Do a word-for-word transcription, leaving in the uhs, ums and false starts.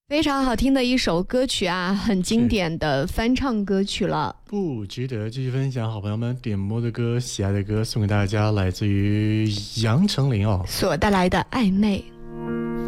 非常好听的一首歌曲啊，很经典的翻唱歌曲了。 不值得继续分享，好朋友们点播的歌、喜爱的歌送给大家，来自于杨丞琳哦所带来的暧昧。